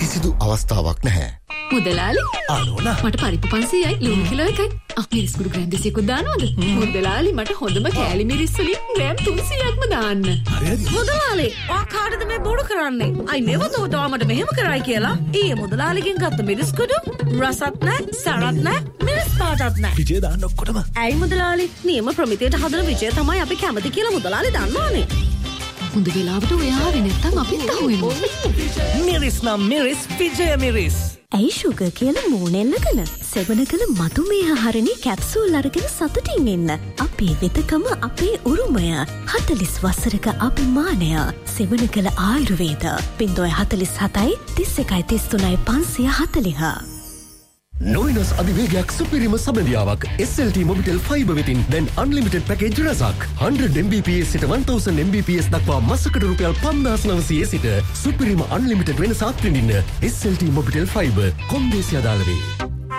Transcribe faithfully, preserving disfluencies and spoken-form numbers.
කිසිදු අවස්ථාවක් නැහැ. මුදලාලි ආනෝනා මට පරිප්පු පන්සීයයි ලුණු කිලෝ එකයි. ආ මිරිස්කුඩු ග්‍රෑම් දෙසීයක්වත් දානවද? මුදලාලි මට හොඳම කෑලි මිරිස් වලින් ග්‍රෑම් තුන්සීයක්ම දාන්න. හරිද? මුදලාලි ඔයා කාටද මේ බොරු කරන්නේ? I never thought ඔයා මට මෙහෙම කරයි කියලා. ඊයේ මුදලාලිගෙන් ගත්ත මිරිස්කුඩු රසත් නැහැ, සරත් නැහැ, මිරිස් පාටත් නැහැ. විජය දාන්න ඔක්කොටම. ඇයි මුදලාලි? නියම ප්‍රමිතියට හදන විජය තමයි අපි කැමති කියලා මුදලාලි දන්නවනේ. හොඳ වෙලාවට ඔයා ආවේ නැත්තම් අපිත් අහුවෙනවා. මිරිස් නම් මිරිස් විජය මිරිස්. ඇයි ෂුගර් කියලා මූණෙල්ලගෙන සෙවනකල මතුමේ ආහාරණි කැප්සූල් අරගෙන සතුටින් ඉන්න. අපේ වෙතකම අපේ උරුමය. හතළිස් වසරක අභිමානය. සෙවනකල ආයුර්වේද. ින්දොය හතළිස් හතයි තිස් එකයි තිස් තුනයි පන්සිය හතළිහ. නොවිනස් අධිවේගයක් සුපිරිම සබඳියාවක් S L T Mobitel Fiber වෙතින් දැන් unlimited package රසක් one hundred Mbps සිට one thousand Mbps දක්වා මාසකට රුපියල් පන්දාස් නවසිය සිට සුපිරිම unlimited වෙනසක් විඳින්න S L T Mobitel Fiber කොන්දේසි අදාළ වේ.